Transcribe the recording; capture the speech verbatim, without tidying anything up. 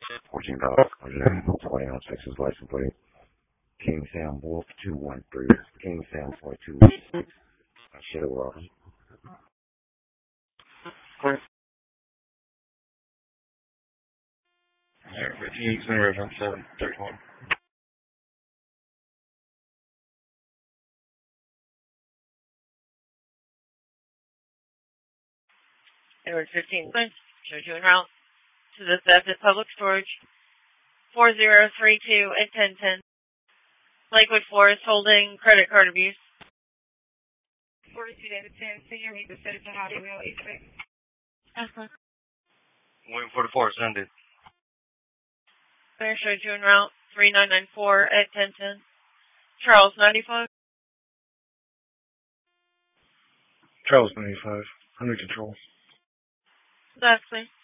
fourteen dollars. twenty-nine Texas license plate. King Sam Wolf two one three. King Sam four two one six. Shit, well. fifteen Eastman River, seven thirty-one. Edward fifteen, show you en route to the theft at public storage, four zero three two at ten ten. Lakewood Forest holding credit card abuse. forty-two David ten, senior meet the citizen Howdy Wheel eight six. Uh-huh. Waiting for the force, ended. There, showed you en route, three nine nine four at ten ten. Charles ninety-five. Charles ninety-five, under control. That's me.